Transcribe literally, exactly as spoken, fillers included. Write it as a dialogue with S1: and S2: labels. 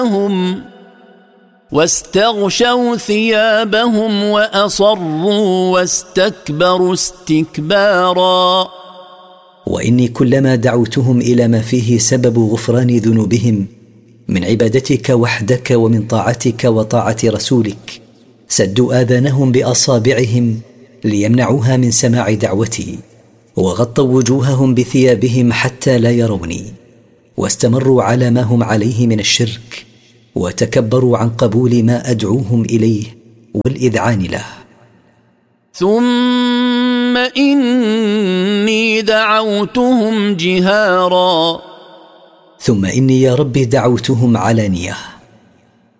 S1: هم واستغشوا ثيابهم وأصروا واستكبروا استكبارا.
S2: وإني كلما دعوتهم إلى ما فيه سبب غفران ذنوبهم من عبادتك وحدك ومن طاعتك وطاعة رسولك سدوا آذانهم بأصابعهم ليمنعوها من سماع دعوتي، وغطوا وجوههم بثيابهم حتى لا يروني، واستمروا على ما هم عليه من الشرك، وتكبروا عن قبول ما أدعوهم إليه والإذعان له.
S1: ثم إني دعوتهم جهارا
S2: ثم إني يا رب دعوتهم علانية